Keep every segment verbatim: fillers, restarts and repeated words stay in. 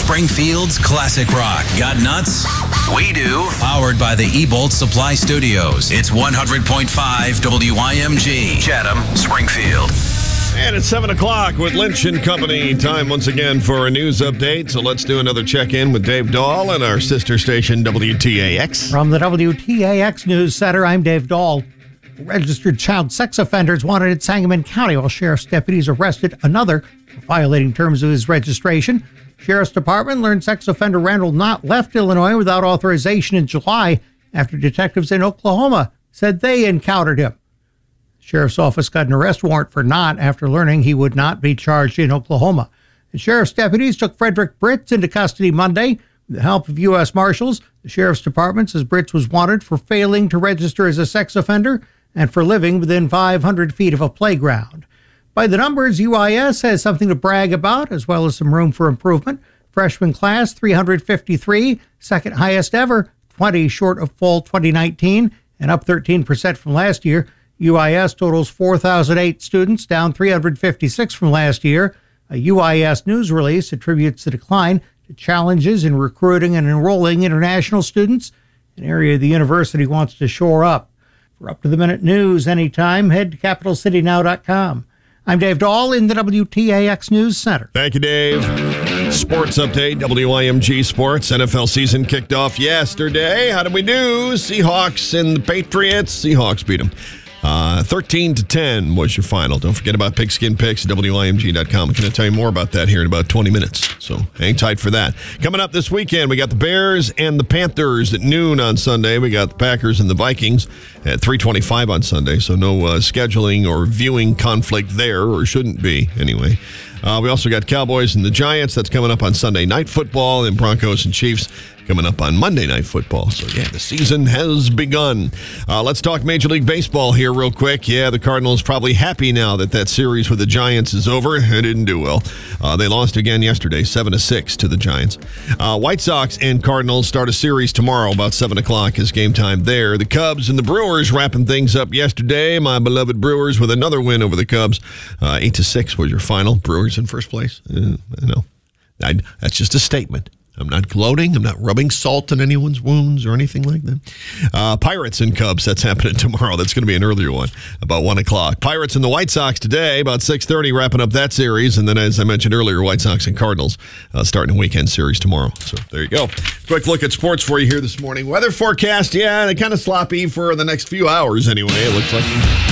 Springfield's classic rock. Got nuts? We do. Powered by the E-Bolt Supply Studios. It's one hundred point five W I M G. Chatham, Springfield. And it's seven o'clock with Lynch and Company. Time once again for a news update. So let's do another check-in with Dave Dahl and our sister station, W T A X. From the W T A X News Center, I'm Dave Dahl. Registered child sex offenders wanted in Sangamon County while sheriff's deputies arrested another for violating terms of his registration. Sheriff's Department learned sex offender Randall Knott left Illinois without authorization in July after detectives in Oklahoma said they encountered him. Sheriff's office got an arrest warrant for Knott after learning he would not be charged in Oklahoma. The sheriff's deputies took Frederick Britz into custody Monday. With the help of U S Marshals, the Sheriff's Department says Britz was wanted for failing to register as a sex offender and for living within five hundred feet of a playground. By the numbers, U I S has something to brag about, as well as some room for improvement. Freshman class, three hundred fifty-three, second highest ever, twenty short of fall twenty nineteen, and up thirteen percent from last year. U I S totals four thousand eight students, down three hundred fifty-six from last year. A U I S news release attributes the decline to challenges in recruiting and enrolling international students, an area the university wants to shore up. For up-to-the-minute news anytime, head to capital city now dot com. I'm Dave Dahl in the W T A X News Center. Thank you, Dave. Sports update, W I M G Sports. N F L season kicked off yesterday. How did we do? Seahawks and the Patriots. Seahawks beat them. Uh, thirteen to ten was your final. Don't forget about Pigskin Picks at W I M G dot com. I'm going to tell you more about that here in about twenty minutes. So hang tight for that. Coming up this weekend, we got the Bears and the Panthers at noon on Sunday. We got the Packers and the Vikings at three twenty-five on Sunday. So no uh, scheduling or viewing conflict there, or shouldn't be anyway. Uh, we also got Cowboys and the Giants. That's coming up on Sunday Night Football, and Broncos and Chiefs coming up on Monday Night Football. So, yeah, the season has begun. Uh, let's talk Major League Baseball here real quick. Yeah, the Cardinals probably happy now that that series with the Giants is over. It didn't do well. Uh, they lost again yesterday, seven to six to the Giants. Uh, White Sox and Cardinals start a series tomorrow about seven o'clock is game time there. The Cubs and the Brewers wrapping things up yesterday. My beloved Brewers with another win over the Cubs. Uh, eight to six was your final. Brewers in first place. Uh, I know. I, that's just a statement. I'm not gloating. I'm not rubbing salt in anyone's wounds or anything like that. Uh, Pirates and Cubs, that's happening tomorrow. That's going to be an earlier one, about one o'clock. Pirates and the White Sox today, about six thirty, wrapping up that series. And then, as I mentioned earlier, White Sox and Cardinals uh, starting a weekend series tomorrow. So there you go. Quick look at sports for you here this morning. Weather forecast, yeah, they're kind of sloppy for the next few hours anyway, it looks like.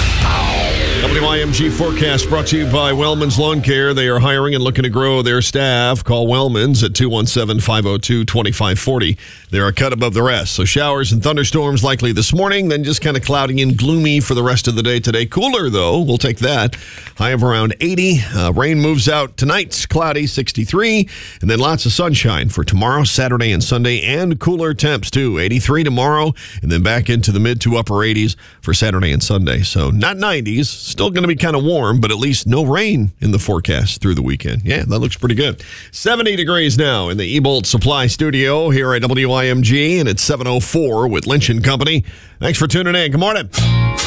W I M G forecast brought to you by Wellman's Lawn Care. They are hiring and looking to grow their staff. Call Wellman's at two one seven, five oh two, two five four oh. They're a cut above the rest. So showers and thunderstorms likely this morning, then just kind of cloudy and gloomy for the rest of the day today. Cooler, though. We'll take that. High of around eighty. Uh, rain moves out tonight. Cloudy, sixty-three. And then lots of sunshine for tomorrow, Saturday, and Sunday. And cooler temps, too. eighty-three tomorrow. And then back into the mid to upper eighties for Saturday and Sunday. So not nineties. Still going to be kind of warm, but at least no rain in the forecast through the weekend. Yeah, that looks pretty good. seventy degrees now in the E-Bolt Supply Studio here at W I M G, and it's seven oh four with Lynch and Company. Thanks for tuning in. Good morning.